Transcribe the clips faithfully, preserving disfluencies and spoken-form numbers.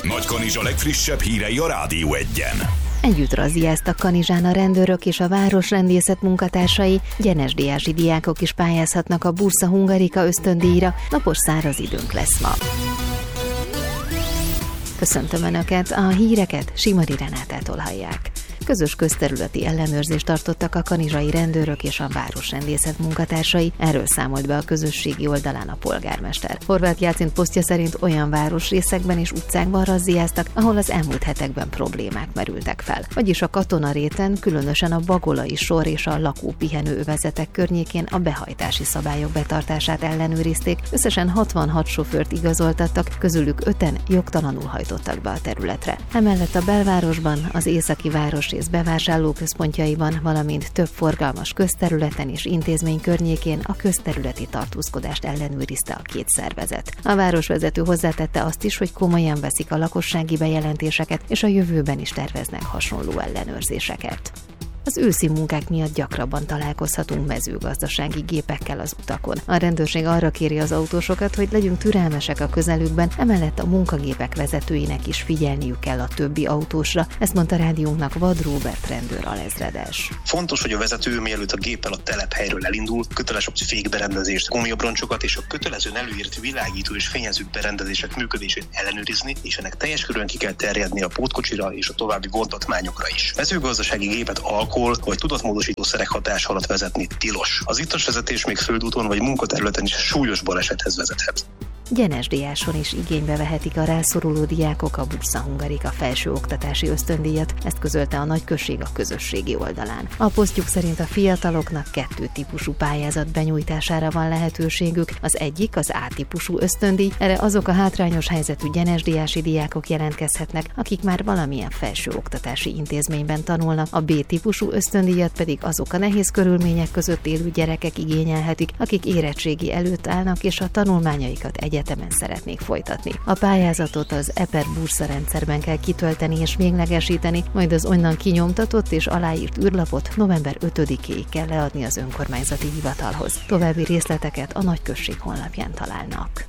Nagykanizsa legfrissebb hírei a Rádió Egyen. Együtt razziáztak Kanizsán a rendőrök és a városrendészet munkatársai, gyenesdiási diákok is pályázhatnak a Bursa Hungarika ösztöndíjra, napos száraz időnk lesz ma. Köszöntöm Önöket, a híreket Simari Renátától hallják. Közös közterületi ellenőrzést tartottak a kanizsai rendőrök és a városrendészet munkatársai, erről számolt be a közösségi oldalán a polgármester. Horváth Jácint posztja szerint olyan városrészekben és utcákban razziáztak, ahol az elmúlt hetekben problémák merültek fel. Vagyis a Katonaréten, különösen a Bagolai sor és a lakópihenő övezetek környékén a behajtási szabályok betartását ellenőrizték, összesen hatvanhat sofőrt igazoltattak, közülük öten jogtalanul hajtottak be a területre. Emellett a belvárosban, az északi város bevásárlóközpontjaiban, valamint több forgalmas közterületen és intézmény környékén a közterületi tartózkodást ellenőrizte a két szervezet. A városvezető hozzátette azt is, hogy komolyan veszik a lakossági bejelentéseket, és a jövőben is terveznek hasonló ellenőrzéseket. Az őszi munkák miatt gyakrabban találkozhatunk mezőgazdasági gépekkel az utakon. A rendőrség arra kéri az autósokat, hogy legyünk türelmesek a közelükben, emellett a munkagépek vezetőinek is figyelniük kell a többi autósra, ezt mondta rádiónknak Vad Róbert rendőr alezredes. Fontos, hogy a vezető mielőtt a géppel a telephelyről elindul, köteles a fékberendezést, gumiabroncsokat és a kötelezően előírt világító és fényező berendezések működését ellenőrizni, és ennek teljes körülön ki kell terjedni a pótkocsira és a további vontatmányokra is. Mezőgazdasági gépet alkol vagy tudatmódosító szerek hatás alatt vezetni tilos. Az ittas vezetés még földúton vagy munkaterületen is súlyos balesethez vezethet. Gyenesdiáson is igénybe vehetik a rászoruló diákok a Bursa Hungarika felsőoktatási ösztöndíjat, ezt közölte a nagyközség a közösségi oldalán. A posztjuk szerint a fiataloknak kettő típusú pályázat benyújtására van lehetőségük. Az egyik az A-típusú ösztöndíj, erre azok a hátrányos helyzetű gyenesdiási diákok jelentkezhetnek, akik már valamilyen felsőoktatási intézményben tanulnak, a B-típusú ösztöndíjat pedig azok a nehéz körülmények között élő gyerekek igényelhetik, akik érettségi előtt állnak és a tanulmányaikat egyetemen szeretnék folytatni. A pályázatot az e per Bursa rendszerben kell kitölteni és véglegesíteni, majd az onnan kinyomtatott és aláírt űrlapot november ötödikéig kell leadni az önkormányzati hivatalhoz. További részleteket a nagyközség honlapján találnak.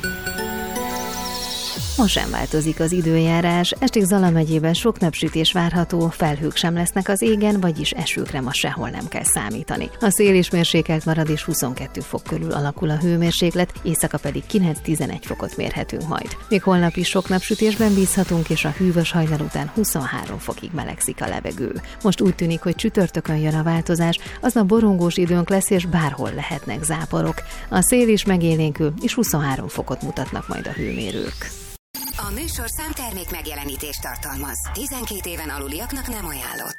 Ma sem változik az időjárás, estig Zala megyében sok napsütés várható, felhők sem lesznek az égen, vagyis esőkre ma sehol nem kell számítani. A szél is mérsékelt marad és huszonkettő fok körül alakul a hőmérséklet, éjszaka pedig kilenc-tizenegy fokot mérhetünk majd. Még holnap is sok napsütésben bízhatunk, és a hűvös hajnal után huszonhárom fokig melegszik a levegő. Most úgy tűnik, hogy csütörtökön jön a változás, aznap borongós időnk lesz, és bárhol lehetnek záporok. A szél is megélénkül, és huszonhárom fokot mutatnak majd a hőmérők. A műsorszám termék megjelenítést tartalmaz. tizenkét éven aluliaknak nem ajánlott.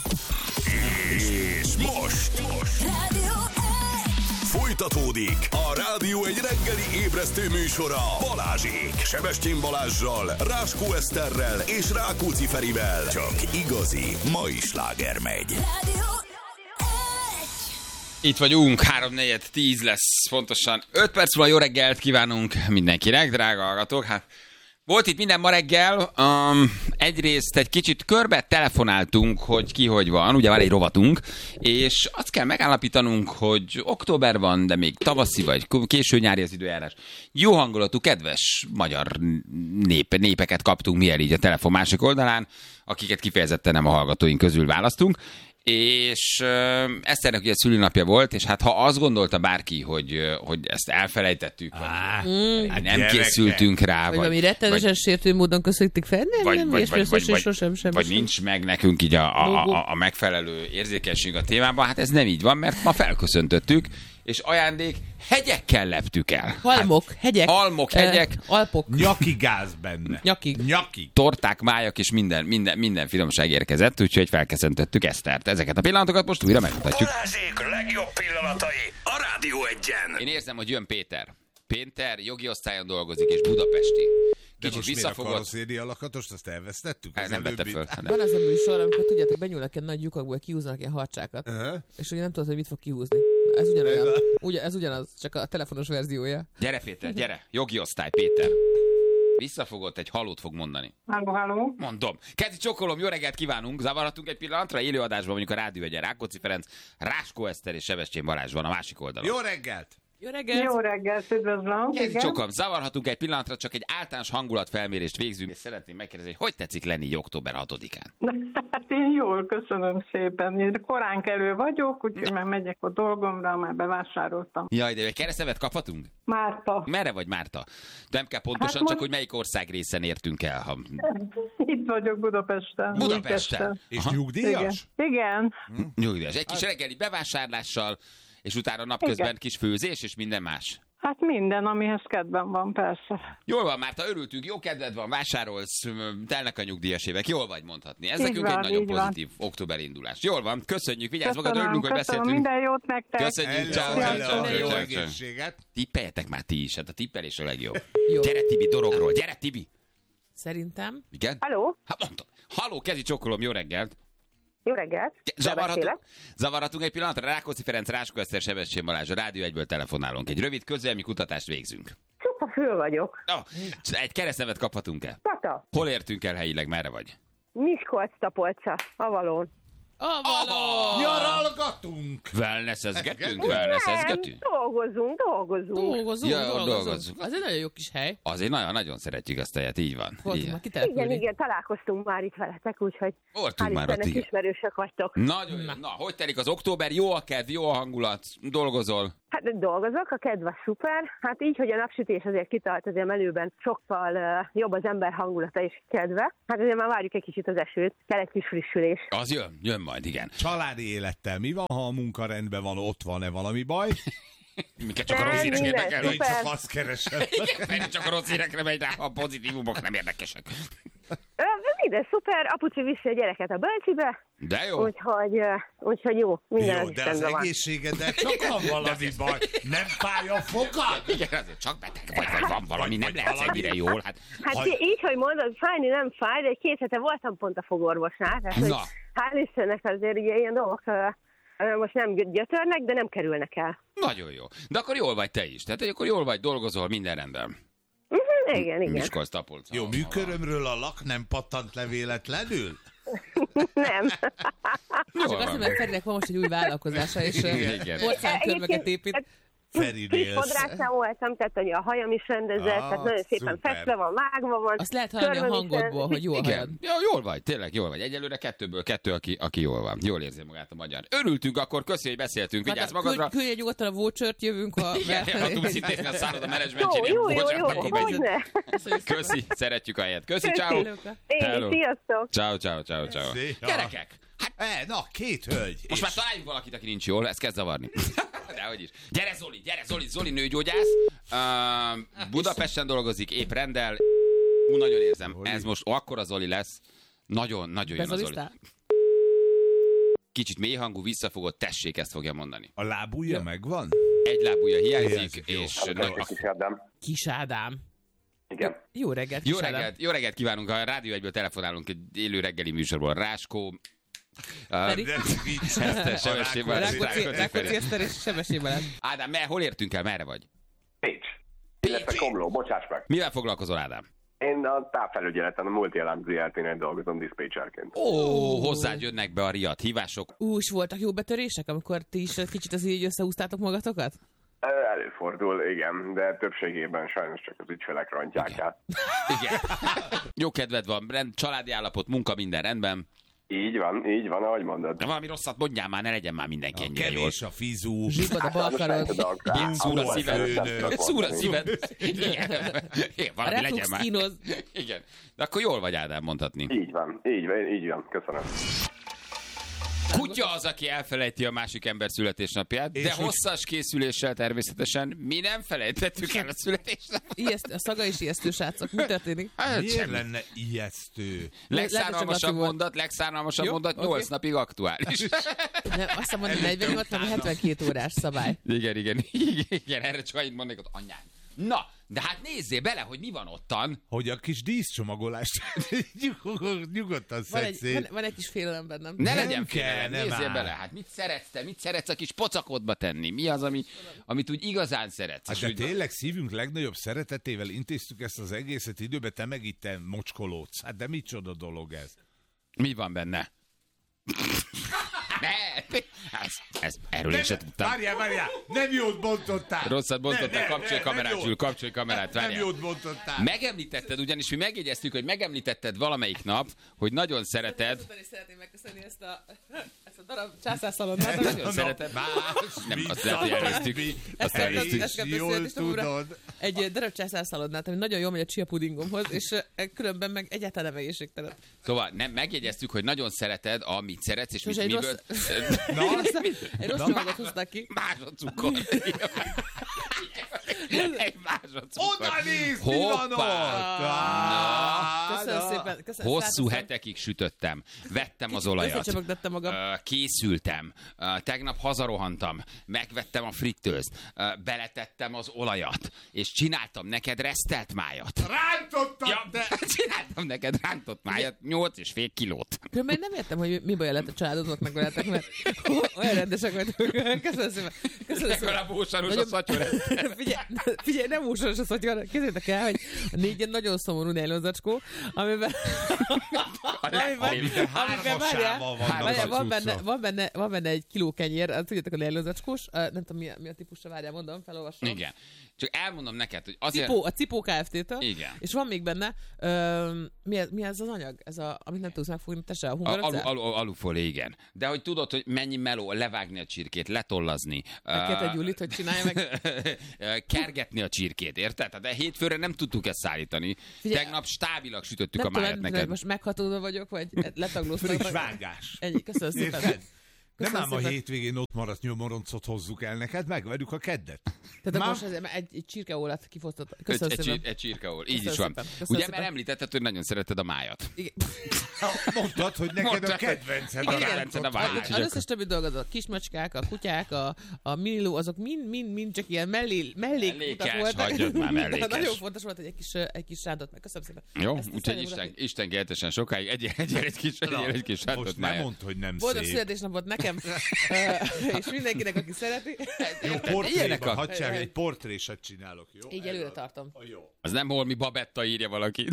És most, most. Rádió Folytatódik a Rádió egy reggeli ébresztő műsora Balázsék. Sebestyén Balázssal, Ráskó Eszterrel és Rákóczi Ferivel. Csak igazi mai sláger megy. Rádió Itt vagyunk, három negyven tíz lesz pontosan. öt perc múlva jó reggelt kívánunk mindenkinek, drága hallgatók. Hát volt itt minden ma reggel, um, egyrészt egy kicsit körbe telefonáltunk, hogy ki hogy van, ugye van egy rovatunk, és azt kell megállapítanunk, hogy október van, de még tavaszi vagy késő nyári az időjárás. Jó hangulatú, kedves magyar nép, népeket kaptunk mi el így a telefon másik oldalán, akiket kifejezetten nem a hallgatóink közül választunk. És uh, Eszternek ugye szülinapja volt, és hát ha azt gondolta bárki, hogy, hogy ezt elfelejtettük, ah, vagy hát nem gyerekek. készültünk rá, vagy, vagy vagy rettenesen sértő módon köszönték fel, nem, vagy, nem, vagy, és vagy, vagy, vagy, sosem, sem, vagy sem. nincs meg nekünk így a, a, a, a megfelelő érzékenység a témában, hát ez nem így van, mert ma felköszöntöttük, és ajándék hegyekkel leptük el. Halmok, hát, hegyek. Halmok, hegyek. Uh, alpok. Nyaki gáz benne. Nyaki. Nyaki. Torták, májak és minden, minden, minden finomság érkezett, úgyhogy felköszöntöttük Esztert. Ezeket a pillanatokat most újra megmutatjuk. Balázsék legjobb pillanatai a Rádió Egyen. Én érzem, hogy jön Péter. Péter jogi osztályon dolgozik, és budapesti. De Kicsit most visszafogott. miért a karosszéria lakatost, azt elvesztettük? Ez nem vette föl. Van az a műsor, amikor tudjátok, benyúlnak egy nagy lyukakból, kihúznak ilyen harcsákat, Uh-huh. és ugye nem tudod, hogy mit fog kihúzni. Ez ugyanolyan. Ugye, ez ugyanaz, csak a telefonos verziója. Gyere Péter, gyere. Jogi osztály, Péter. Visszafogott, egy halót fog mondani. Halló, halló. Mondom. Kezi csokolom, jó reggelt kívánunk. Zavarhatunk egy pillanatra? Élőadásban mondjuk a Rádió Egyen. Rákóczi Ferenc, Ráskó Eszter és Sebestyén Balázs van a másik oldalon. Jó reggelt! Jó reggelt! Jó reggelt, üdvözlöm. Igen. Csokam, zavarhatunk egy pillanatra, csak egy általános hangulatfelmérést végzünk, és szeretném megkérdezni, hogy hogy tetszik lenni így október hatodikán? Hát én jól, köszönöm szépen. Én korán kelő vagyok, úgyhogy már megyek a dolgomra, már bevásároltam. Jaj, de egy keresztevet kaphatunk? Márta. Merre vagy, Márta? Nem kell pontosan, Hát csak most- hogy melyik ország részen értünk el. Ha... Itt vagyok Budapesten. Budapesten. És Aha. nyugdíjas? Igen. Nyugdíjas. Egy kis reggeli bevásárlással, és utána napközben Igen. kis főzés, és minden más. Hát minden, amihez kedvem van, persze. Jól van, Márta, örültünk, jó kedved van, vásárolsz, m, telnek a nyugdíjas évek, jól vagy mondhatni. Ez Így nekünk van, egy nagyon így van. pozitív október indulás. Jól van, köszönjük, vigyázz magad, Köszönöm, örülünk, hogy köszönöm, beszéltünk. minden jót nektek. Köszönjük, ciao, Hello, ciao, ciao, hello, jó ciao, ciao. egészséget. Tippeljetek már ti is, hát a tippelés a legjobb. Jó. Gyere Tibi, dorogról, gyere Tibi. Szerintem. Igen? Halló? Hát mondtam. Halló, kezi csokolom, jó reggelt. Jó reggelt. Zavarhatunk, zavarhatunk egy pillanatra, Rákóczi Ferenc, Ráskó Eszter, Sebestyén Balázs, a Rádió egyből telefonálunk. Egy rövid közélmi kutatást végzünk. Csupa fül vagyok. No, egy keresztnevet kaphatunk-e? Tata. Hol értünk el helyileg, merre vagy? Miskolc-Tapolca, Avalon. Avalon! Nyaralgatunk! Wellnessezgetünk, wellnessezgetünk. dolgozunk, dolgozunk. Dolgozunk, Ja, ott dolgozunk. dolgozzunk. Az egy nagyon jó kis hely. Azért nagyon-nagyon szeretjük azt a helyet, így van. Voltunk Így már van. Igen, kitelepülni. igen, találkoztunk már itt veletek, úgyhogy Voltunk hál' már ott, Istennek igen. ismerősök vagytok. Nagyon jó. Na, hogy telik az október? Jó a kedv, jó a hangulat, dolgozol? Hát dolgozok, a kedves szuper. Hát így, hogy a napsütés azért kitart, azért menőben sokkal uh, jobb az ember hangulata és kedve. Hát azért már várjuk egy kicsit az esőt, kell egy kis frissülés. Az jön, jön majd, igen. Családi élettel mi van, ha a munka rendben van, ott van-e valami baj? Minket csak a Nem, rossz hírek minden érdekel. Én szuper. csak azt keresem. Igen, csak a rossz hírekre megy rá, a pozitívumok nem érdekesek. Ö, minden szuper, apuci viszi a gyereket a bölcsibe, De jó. úgyhogy, uh, úgyhogy jó, minden Jó, az de az rendben van. egészségeddel csak van valami baj. Nem fáj a fogad? Igen, azért csak beteg vagy, vagy van valami, nem lehet ennyire jól. Hát, Hát Ha- így, hogy mondod, fájni nem fáj, de egy két hete voltam pont a fogorvosnál, tehát hogy Na. hál' Istennek azért ugye ilyen dolgok uh, uh, most nem gyötörnek, de nem kerülnek el. nagyon jó. De akkor jól vagy te is. Tehát hogy akkor jól vagy, dolgozol, minden rendben. Uh-huh, igen, igen. Miskolc, Tapolca. Jó, műkörömről a lak nem pattant le véletlenül? Nem. Jól Csak azt van. mondom, Ferinek van most egy új vállalkozása, és Igen. porcelánkönyveket épít. hát Feri kis Nélsz. fodrászán voltam, tehát hogy a hajam is rendezett, Ah, tehát nagyon szépen szuper. festve van, vágva van. Azt lehet hallani a körmöm is hangodból, rend- hogy jó a hajad. Igen. Ja, jól vagy, tényleg jól vagy. Egyelőre kettőből kettő, aki, aki jól van. Jól érzi magát a magyar. Örültünk akkor, köszi, hogy beszéltünk. Vigyázz Hát, magadra. küldj, küldj nyugodtan a vouchert, jövünk a... Igen, ha tudsz itt nézni a szálloda Jó, menedzsmentjén, jó, jó, bocsánat, jó, akkor megyünk. hogyne. Köszi, szeretjük a helyet. Köszi, ciao. Én Hello. is, sziasztok. Ciao, ciao, ciao, ciao. Szia. Gyerekek, hát E, na, két hölgy. most már találjunk valakit, aki nincs jól, ez kezd zavarni. Dehogy is. Gyere Zoli, gyere Zoli, Zoli nőgyógyász. Uh, Budapesten dolgozik, épp rendel. Ú, nagyon érzem, ez most akkora Zoli lesz. Nagyon, nagyon jön a Zoli. Bezolisztál? Kicsit mélyhangú, visszafogott, tessék, ezt fogja mondani. A lábúja megvan? Egy lábúja hiányzik, Hiányzik, jó. és... Hát, Na, Kis Ádám. Kis Ádám. Igen. Jó reggelt, jó Kis Ádám. reggelt, jó reggelt kívánunk, a Rádió egyből telefonálunk egy élő reggeli műsorból. Ráskó, Feri? De vicc. Eszter, Sebestyén Balázs, Rákóczi Rákóczi Rákóczi Feri. Eszter és Sebestyén Balázs. Ádám, me, hol értünk el, merre vagy? Pécs. Illetve Komló, bocsáss meg. Mivel foglalkozol, Ádám? Én a távfelügyeleten, a Multi-Alarm zé er té-nél dolgozom diszpécserként. Ó, hozzád jönnek be a riadt hívások. Ú, és voltak jó betörések, amikor ti is kicsit az így összehúztátok magatokat? Ö, Előfordul, igen, de többségében sajnos csak az ügyfelek rontják át. Igen. Jó kedved van, rend, családi állapot, munka, minden rendben. Így van, így van, ahogy mondod. De valami rosszat mondjál már, ne legyen már mindenki ennyire jól. Kevés a fizú. Zsibad a bal karod. Igen, szúr a Hú, szíved. főnök. Szúr a szíved. Igen. Igen, A valami legyen reflux már. kínoz. Igen. De akkor jól vagy, Ádám, mondhatni. Így van, így van, így van, köszönöm. Kutya az, aki elfelejti a másik ember születésnapját, És de hogy- hosszas készüléssel természetesen mi nem felejtettük el a születésnapját. Ijeszt, a szaga is ijesztő, srácok. Mi történik? Hát, Miért semmi. lenne ijesztő? Legszánalmasabb Laci volt. mondat, legszánalmasabb Jó, mondat, oké. nyolc napig aktuális. Nem, azt hiszem mondani negyvennyolc, hanem hetvenkét órás szabály. Igen, igen, igen, erre csak annyit mondnék, hogy anyám. Na, de hát nézzél bele, hogy mi van ottan. Hogy a kis díszcsomagolást nyugod- nyugodtan Van szedsz egy, szét. van, van egy kis félelem bennem. Ne Nem legyen kell, félelem, nem nézzél áll. bele. Hát mit szeretsz te? Mit szeretsz a kis pocakodba tenni? Mi az, ami, amit úgy igazán szeretsz? Hát És de úgy- tényleg szívünk legnagyobb szeretetével intéztük ezt az egészet időbe, te meg itt te mocskolódsz. Hát de micsoda dolog ez? Mi van benne? Ne, ez, ez, erről én sem tudtam. Várjál, várjál, nem jót bontottál. Rosszat bontottál, Ne, ne, kapcsolj ne, kamerát, nem Zsül, jót. kapcsolj kamerát, Nem várjál. jót bontottál. Megemlítetted, ugyanis mi megjegyeztük, hogy megemlítetted valamelyik nap, hogy nagyon szereted. Ezután is szeretném megköszönni ezt a, ezt a darab császárszalonnát. Nagyon szereted. Nem, azt lehet, hogy elnéztük. Azt Ezt elnéztük. ezt kell Jól beszélni, és amúra tudod. egy darab császárszalonnát, ami nagyon jól megy a chia pudingomhoz, és eh, különben meg egyáltalán nem egészségtelen. Szóval nem, megjegyeztük, hogy nagyon szereted, amit szeretsz, és És mit, egy miből... rossz, Na, egy rossz csomagot hoztak ki. Másodcukor. Egy másodcukor. Oda nézd, mi van ott? Na. Köszönöm szépen. Köszönöm, Hosszú szépen. hetekig sütöttem. Vettem az olajat. Összecsomagdottam magam. Ö, Készültem. Ö, Tegnap hazarohantam. Megvettem a frittőzt. Ö, Beletettem az olajat. És csináltam neked resztelt májat. Rántottad, Ja, de... csináltam neked rántott májat. Nyolc és fél kilót. Különben én nem értem, hogy mi baj lett a családodnak veletek, mert olyan rendesek vagytok. Köszönöm szépen. Köszönöm szépen. Legalább ósaros a Nagyon- szatyor. Figyelj, figyelj, nem úszoros az, hogy képzeljétek el, hogy a négyen nagyon szomorú nejlonzacskó, amiben... amiben, amiben várjál, hármasával vannak várjál, a van, benne, cuccok. van, benne, van benne egy kiló kenyér, az tudjátok a nejlonzacskós, nem tudom mi a, mi a típusra, várjál, mondom, felolvasom. Igen. Csak elmondom neked, hogy azért... Cipó, a Cipó Kft-től. Igen. És van még benne, ö, mi, ez, mi ez az anyag? Ez a, amit nem tudsz megfogni, te se, a A, hungarocell? alu, alu, alufólé, igen. De hogy tudod, hogy mennyi meló, levágni a csirkét, letollazni. Megkérte ö, Gyulit, hogy csinálja meg. kergetni a csirkét, érted? De hétfőre nem tudtuk ezt szállítani. Figyelj, Tegnap stábilag sütöttük Nem a tudom, májat nem tudom, neked. hogy most meghatódva vagyok, vagy letaglóztam. Friss vagy- vágás. Ennyi, köszönöm szépen. Érted? Nem Köszönöm ám a szépen. hétvégén ott maradt nyomoroncot hozzuk el neked, megverjük a keddet. Tehát Már- most azért egy, egy csirkeólát kifosztott. Egy, Köszönöm egy, szépen. csir, egy csirkeól. Így Köszönöm is van. szépen. Köszönöm Ugye, szépen. mert említetted, hogy nagyon szereted a májat. Igen. Mondtad, hogy neked Mondtad, a hogy- kedvenced a Igen, rántott a vágy. vágy. Az összes többi dolgot, a kismacskák, a kutyák, a, a miniló, azok mind-mind-mind csak ilyen mellé, mellékutak Mellékes, voltak. hagyjad már, De mellékes. nagyon fontos volt, hogy egy kis, egy kis rántott meg. Köszönöm szépen. Jó, Ezt úgyhogy szeretném Isten, mutatni. Isten keltesen sokáig. Egyél egy, egy kis, egyél egy kis rántott Most nem májat. mondd, hogy nem Boldog szép. születésnapot nekem, ö, és mindenkinek, aki szereti. Jó, Ilyenek portréban, a- hadd csinálj, egy portréset csinálok, jó? Így előre tartom. Jó. Az nem holmi babetta írja valaki.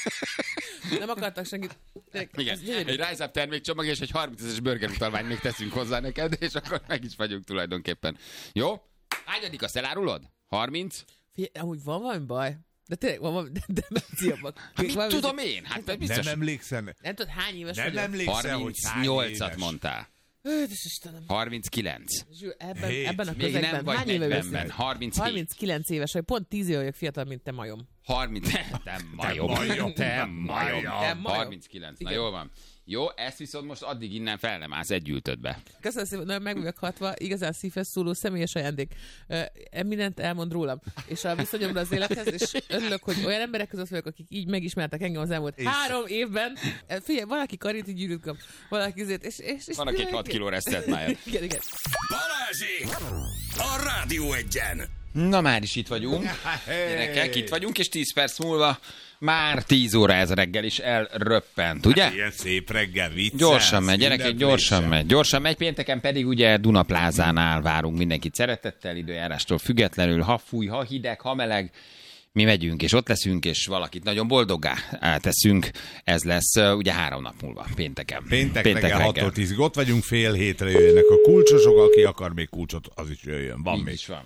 Nem akartak senkit. Igen, Ez gyönyörű. egy Rise Up termékcsomag és egy harminc ezres burger utalványt még teszünk hozzá neked, és akkor meg is vagyunk tulajdonképpen. Jó? Hányadik azt elárulod? harminc? Figyelj, amúgy van valami baj? De tényleg van valami demenciabbak. Hát mit tudom én? Hát Nem biztos emlékszem, Nem tudod, hány éves nem vagyok? emlékszel, hogy hány harmincnyolcat éves. mondtál. Ötös Istenem. harminckilenc. Zsül, ebben, Hét. ebben a Még közegben nem vagy hány éve negyvenben. jössz? harminchét. harminckilenc éves vagy, pont tíz éve vagyok fiatal, mint te majom. harminc. Te majom. majom. Te majom. Te majom. harminckilenc. Na Igen. jól van. Jó, ezt viszont most addig innen fel nem állsz egy gyűjtödbe. Köszönöm szépen, nagyon meg vagyok hatva, igazán szívhez szóló személyes ajándék. Ö, mindent elmond rólam, és a viszonyomra az élethez, és örülök, hogy olyan emberek között vagyok, akik így megismertek engem az elmúlt És- három évben. Figyelj, valaki karinti gyűrűt kap, valaki azért, és... és, és Van aki egy hat kiló resztelt májat. Igen, igen. Balázsék! A Rádió Egyen! Na már is itt vagyunk. Gyerekek, itt vagyunk, és tíz perc múlva már tíz óra ez a reggel is elröppent, ugye? Ilyen szép reggel, viccelsz. Gyorsan megy, gyerekek, ünneplésen. gyorsan megy. Gyorsan megy, pénteken pedig ugye Dunaplázánál várunk mindenkit szeretettel, időjárástól függetlenül, ha fúj, ha hideg, ha meleg, mi megyünk, és ott leszünk, és valakit nagyon boldoggá teszünk. Ez lesz uh, ugye három nap múlva, pénteken. Péntek, Péntek reggel hattól tízig ott vagyunk, fél hétre jöjjenek a kulcsosok, aki akar még kulcsot, az is jöjjön. Van Így még. is van.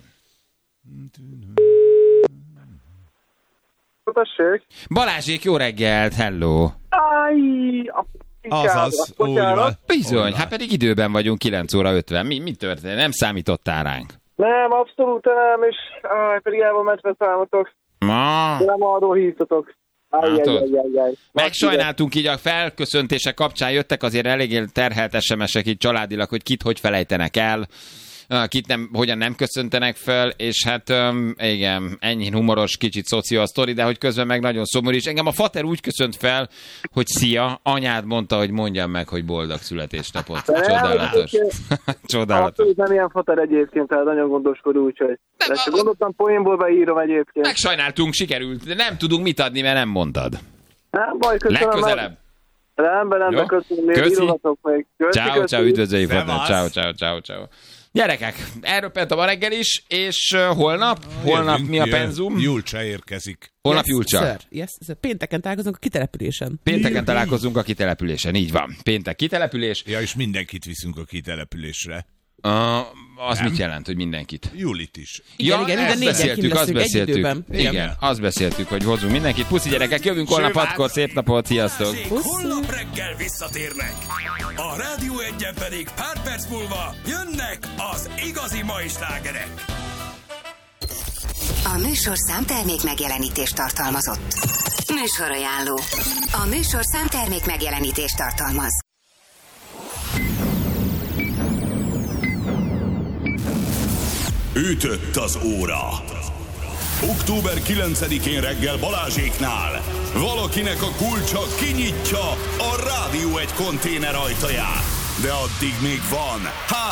Tessék. Balázsék, jó reggelt, hello! Áj, a Azaz, úgy van. Bizony, Úgy van. hát pedig időben vagyunk, kilenc óra ötven. Mi, mi történt? Nem számítottál ránk? Nem, abszolút nem, és áj, pedig el van mentve számotok. Ma, De nem arról hívtatok. Áj, áj, Látod? áj, áj, áj. megsajnáltunk így a felköszöntések kapcsán, jöttek azért eléggé terhelt es em es-ek így családilag, hogy kit hogy felejtenek el, kit nem, hogyan nem köszöntenek fel, és hát um, igen, ennyi humoros, kicsit szoció a sztori, de hogy közben meg nagyon szomorú is. Engem a fater úgy köszönt fel, hogy szia, anyád mondta, hogy mondjam meg, hogy boldog születésnapot. Csodálatos. Csodálatos. Abszolút nem ilyen fater egyébként, tehát nagyon gondoskodó, úgyhogy. De csak gondoltam, poénból beírom egyébként. Megsajnáltunk, sikerült, de nem tudunk mit adni, mert nem mondtad. Nem baj, köszönöm. Legközelebb. Rendben, rendben, Jó? köszönöm. Még Köszi. írogatok még. Köszi, Ciao, köszi. ciao, üdvözöljük, Szevasz. Fater. Ciao, ciao, ciao, ciao. Gyerekek, elröppent a ma reggel is, és uh, holnap, holnap Jövünk, mi a jön. penzum? Julcsa érkezik. Holnap Yes, Julcsa. sir. Yes, sir. Pénteken találkozunk a kitelepülésen. Pénteken találkozunk a kitelepülésen, így van. Péntek kitelepülés. Ja, és mindenkit viszünk a kitelepülésre. Uh, az Nem. mit jelent, hogy mindenkit? Julit is. Igen, igen, minden azt négyen beszéltük, kint azt leszünk egy beszéltük. időben. Igen, Igen. azt beszéltük, hogy hozunk mindenkit. Puszi gyerekek, jövünk holnap hatkor, szép napot, sziasztok! Holnap reggel visszatérnek. A Rádió Egyen pedig pár perc múlva jönnek az igazi mai slágerek. A műsor számtermék megjelenítést tartalmazott. Műsorajánló. A műsor számtermék megjelenítést tartalmaz. Ütött az óra. október kilencedikén reggel Balázséknál valakinek a kulcsa kinyitja a Rádió egy konténer ajtaját. De addig még van három